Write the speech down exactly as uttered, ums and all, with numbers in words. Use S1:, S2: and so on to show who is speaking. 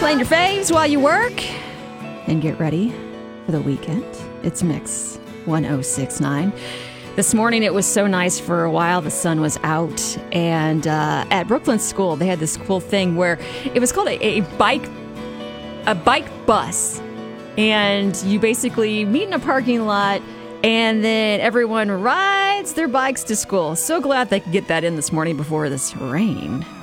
S1: Playing your faves while you work and get ready for the weekend. It's Mix one oh six point nine. This morning it was so nice for a while. The sun was out, and uh, at Brooklyn School they had this cool thing where it was called a, a bike a bike bus, and you basically meet in a parking lot, and then everyone rides their bikes to school. So glad they could get that in this morning before this rain.